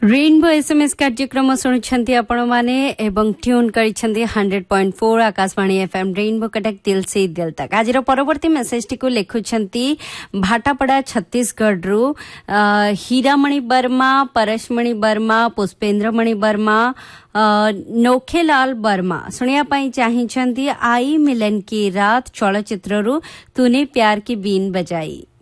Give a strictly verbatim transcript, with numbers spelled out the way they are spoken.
Rainbow SMS कार्यक्रम शुणुंट आपण माने एवं tune करिसेंती hundred point four Akashvani FM rainbow Cuttack दिल से दिल तक। आज परवर्ती मेसेज टी को लिखुछंती भाटापड़ा छत्तीसगढ़ रु हीरामणि वर्मा, परशमणि वर्मा, पुष्पेंद्रमणि वर्मा, नोखेलाल वर्मा सुनिया पाई चाहिछंती आई मिलन की रात चलचित्र रु तूने प्यार की बीन बजाई।